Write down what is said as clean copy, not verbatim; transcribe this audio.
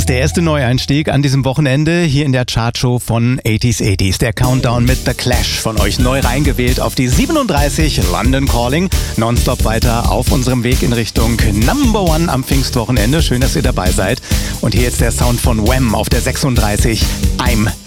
ist der erste Neueinstieg an diesem Wochenende hier in der Chartshow von 80s. Der Countdown mit The Clash, von euch neu reingewählt auf die 37, London Calling. Nonstop weiter auf unserem Weg in Richtung Number One am Pfingstwochenende. Schön, dass ihr dabei seid. Und hier jetzt der Sound von Wham auf der 36, I'm